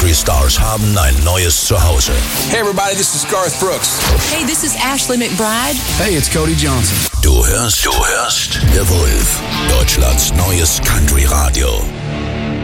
Country Stars haben ein neues Zuhause. Hey everybody, this is Garth Brooks. Hey, this is Ashley McBryde. Hey, it's Cody Johnson. Du hörst The Wolf, Deutschlands neues Country Radio.